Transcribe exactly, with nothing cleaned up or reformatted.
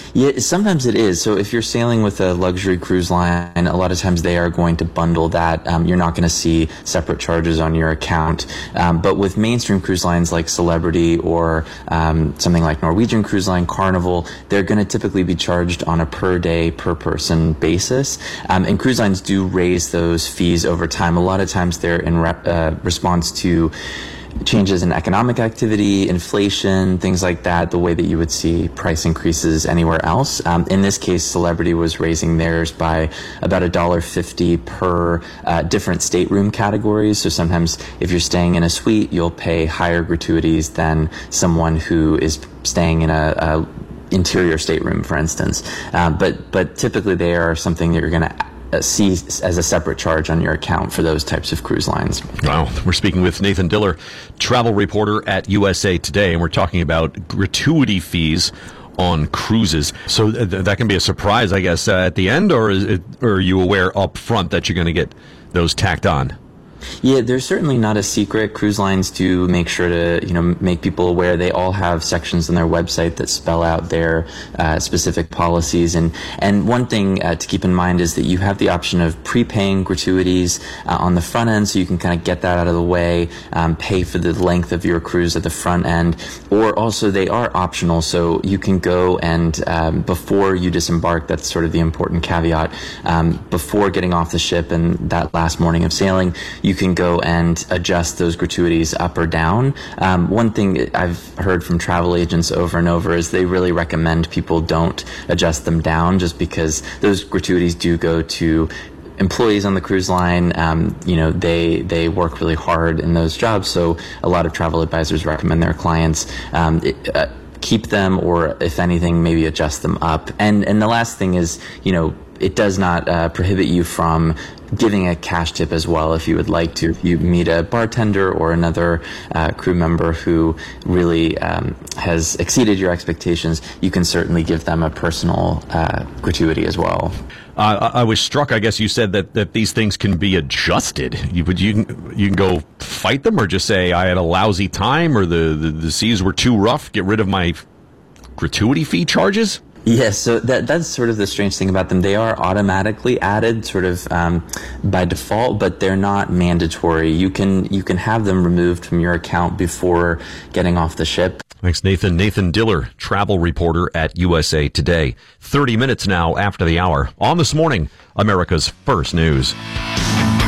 Yeah, sometimes it is. So if you're sailing with a luxury cruise line, a lot of times they are going to bundle that. Um, you're not going to see separate charges on your account. Um, but with mainstream cruise lines like Celebrity or um, something like Norwegian Cruise Line, Carnival, they're going to typically be charged on a per day, per person basis. Um, and cruise lines do raise those fees over time. A lot of times they're in re- uh, response to changes in economic activity, inflation, things like that, the way that you would see price increases anywhere else. Um, in this case, Celebrity was raising theirs by about one dollar fifty per uh, different stateroom categories. So sometimes if you're staying in a suite, you'll pay higher gratuities than someone who is staying in a, a interior stateroom, for instance. Uh, but, but typically they are something that you're going to Uh, see as a separate charge on your account for those types of cruise lines. Wow. We're speaking with Nathan Diller, travel reporter at U S A Today, and we're talking about gratuity fees on cruises. So th- that can be a surprise, I guess, uh, at the end, or, is it, or are you aware up front that you're going to get those tacked on? Yeah, there's certainly not a secret. Cruise lines do make sure to, you know, make people aware. They all have sections on their website that spell out their uh, specific policies. And, and one thing uh, to keep in mind is that you have the option of prepaying gratuities uh, on the front end, so you can kind of get that out of the way, um, pay for the length of your cruise at the front end. Or also they are optional, so you can go and um, before you disembark, that's sort of the important caveat, um, before getting off the ship and that last morning of sailing, you You can go and adjust those gratuities up or down. Um, one thing that I've heard from travel agents over and over is they really recommend people don't adjust them down, just because those gratuities do go to employees on the cruise line. Um, you know, they they work really hard in those jobs, so a lot of travel advisors recommend their clients um, it, uh, keep them, or if anything, maybe adjust them up. And and the last thing is, you know, it does not uh, prohibit you from giving a cash tip as well if you would like to. If you meet a bartender or another uh, crew member who really um, has exceeded your expectations, you can certainly give them a personal uh, gratuity as well. Uh, I was struck, I guess you said that, that these things can be adjusted. You, but you, can, you can go fight them, or just say, I had a lousy time, or the, the, the seas were too rough, get rid of my gratuity fee charges? Yes, so that that's sort of the strange thing about them. They are automatically added sort of um, by default, but they're not mandatory. You can you can have them removed from your account before getting off the ship. Thanks, Nathan. Nathan Diller, travel reporter at U S A Today. thirty minutes now after the hour. On This Morning, America's First News.